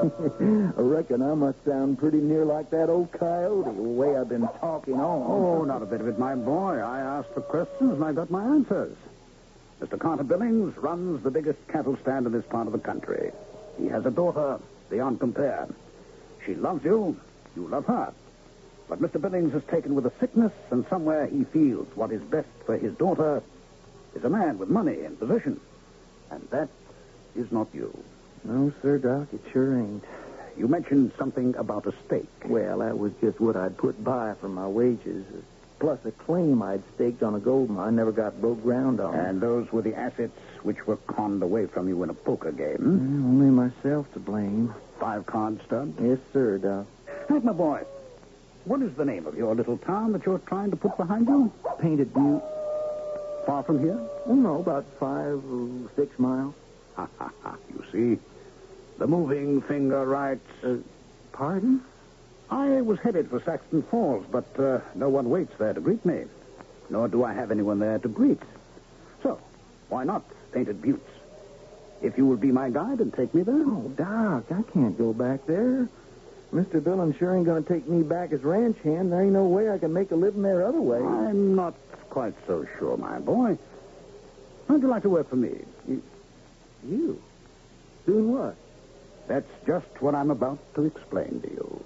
I reckon I must sound pretty near like that old coyote, the way I've been talking on. Oh, not a bit of it, my boy. I asked the questions and I got my answers. Mr. Carter Billings runs the biggest cattle stand in this part of the country. He has a daughter beyond compare. She loves you. You love her. But Mr. Billings is taken with a sickness, and somewhere he feels what is best for his daughter is a man with money and position. And that is not you. No, sir, Doc, it sure ain't. You mentioned something about a stake. Well, that was just what I'd put by for my wages, plus a claim I'd staked on a gold mine never got broke ground on. And those were the assets which were conned away from you in a poker game. Only myself to blame. 5-card stud? Yes, sir, Doc. Hank, my boy, what is the name of your little town that you're trying to put behind you? Painted Butte. Far from here? Oh, no, about 5 or 6 miles. Ha, ha, ha. You see, the moving finger writes... Pardon? I was headed for Saxton Falls, but no one waits there to greet me. Nor do I have anyone there to greet. So, why not Painted Buttes? If you will be my guide and take me there. Oh, Doc, I can't go back there. Mr. Billings sure ain't going to take me back as ranch hand. There ain't no way I can make a living there other way. I'm not quite so sure, my boy. How'd you like to work for me? You? Doing what? That's just what I'm about to explain to you.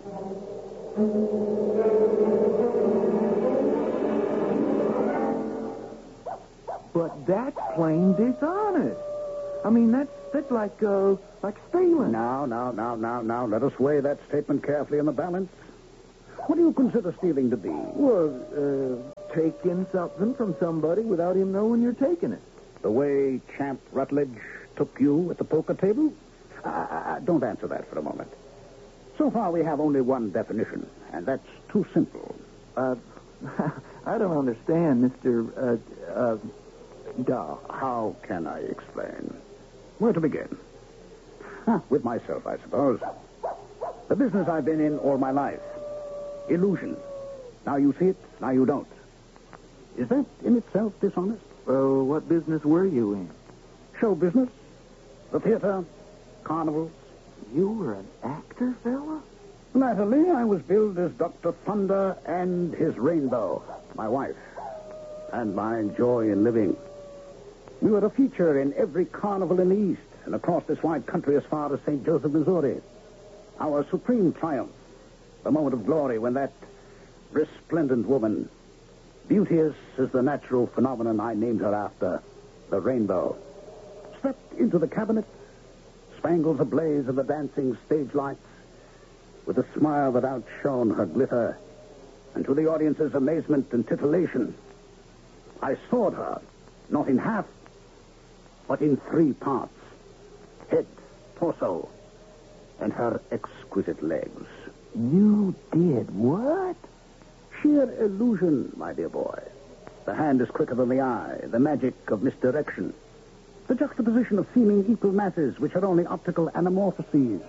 But that's plain dishonest. I mean, that's like stealing. Now. Let us weigh that statement carefully in the balance. What do you consider stealing to be? Well, taking something from somebody without him knowing you're taking it. The way Champ Rutledge took you at the poker table? Don't answer that for a moment. So far, we have only one definition, and that's too simple. I don't understand, Mr. Doc. How can I explain? Where to begin? With myself, I suppose. The business I've been in all my life. Illusion. Now you see it, now you don't. Is that in itself dishonest? Well, what business were you in? Show business. The theater. Carnivals. You were an actor, fella? Latterly, I was billed as Dr. Thunder and his Rainbow, my wife, and my joy in living. We were a feature in every carnival in the East and across this wide country as far as St. Joseph, Missouri. Our supreme triumph, the moment of glory when that resplendent woman, beauteous as the natural phenomenon I named her after, the Rainbow, stepped into the cabinet, spangles ablaze in the dancing stage lights, with a smile that outshone her glitter, and to the audience's amazement and titillation, I sawed her, not in half, but in 3 parts: head, torso, and her exquisite legs. You did what? Sheer illusion, my dear boy. The hand is quicker than the eye, the magic of misdirection. The juxtaposition of seeming equal masses, which are only optical anamorphoses.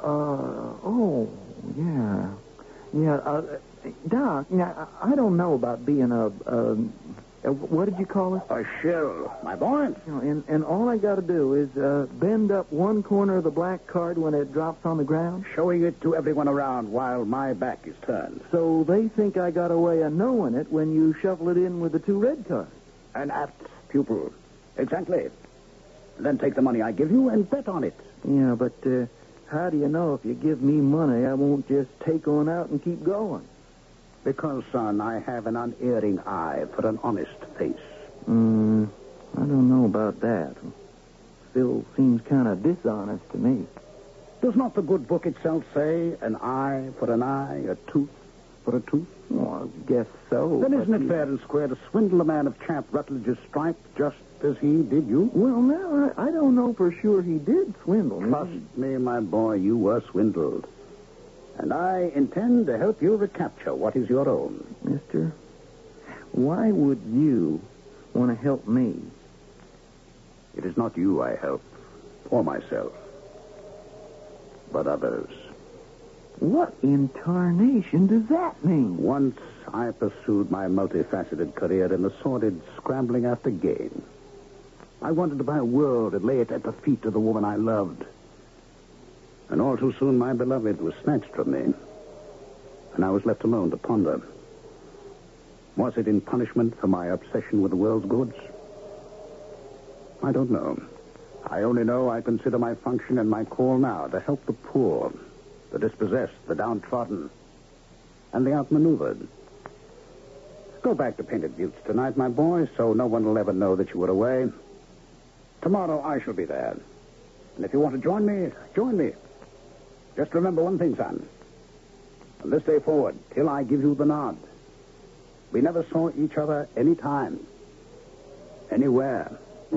Yeah. Yeah, Doc, now, I don't know about being what did you call it? A shill, my boy. You know, and all I got to do is bend up one corner of the black card when it drops on the ground. Showing it to everyone around while my back is turned. So they think I got a way of knowing it when you shuffle it in with the 2 red cards. An apt pupil. Exactly. Then take the money I give you and bet on it. Yeah, but how do you know if you give me money, I won't just take on out and keep going? Because, son, I have an unerring eye for an honest face. I don't know about that. Still seems kind of dishonest to me. Does not the good book itself say an eye for an eye, a tooth for a tooth? Well, I guess so. Then isn't it fair and square to swindle a man of Champ Rutledge's stripe just as he did you? Well, now, I don't know for sure he did swindle me. Trust me, my boy, you were swindled. And I intend to help you recapture what is your own. Mister, why would you want to help me? It is not you I help, or myself, but others. What in tarnation does that mean? Once I pursued my multifaceted career in the sordid scrambling after gain. I wanted to buy a world and lay it at the feet of the woman I loved. And all too soon, my beloved was snatched from me. And I was left alone to ponder. Was it in punishment for my obsession with the world's goods? I don't know. I only know I consider my function and my call now to help the poor, the dispossessed, the downtrodden, and the outmaneuvered. Go back to Painted Buttes tonight, my boy, so no one will ever know that you were away. Tomorrow I shall be there. And if you want to join me, join me. Just remember one thing, son. From this day forward, till I give you the nod, we never saw each other any time, anywhere.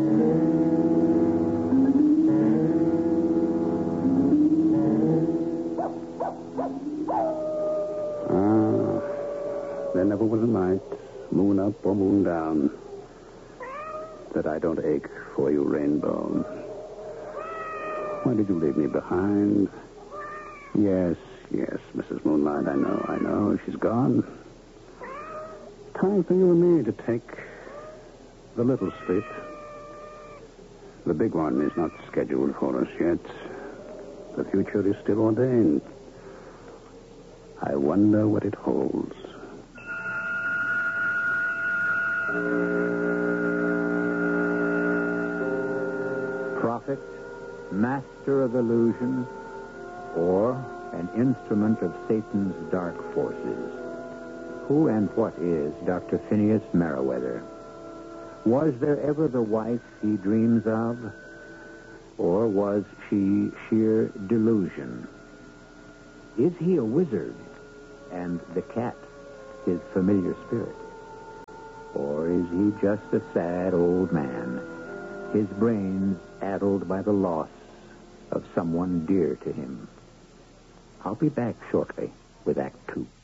There never was a night, moon up or moon down, that I don't ache for you, Rainbow. Why did you leave me behind? Yes, Mrs. Moonlight, I know. She's gone. Time for you and me to take the little street. The big one is not scheduled for us yet. The future is still ordained. I wonder what it holds. Prophet, master of illusion, or an instrument of Satan's dark forces. Who and what is Dr. Phineas Merriweather? Was there ever the wife he dreams of? Or was she sheer delusion? Is he a wizard, and the cat his familiar spirit? Or is he just a sad old man, his brains addled by the loss of someone dear to him? I'll be back shortly with Act 2.